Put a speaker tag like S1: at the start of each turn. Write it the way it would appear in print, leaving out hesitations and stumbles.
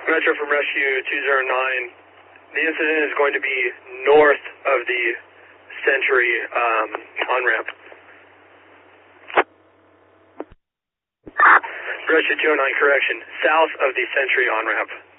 S1: Metro from Rescue 209. The incident is going to be north of the Century on-ramp. Rescue 209, correction, south of the Century on-ramp.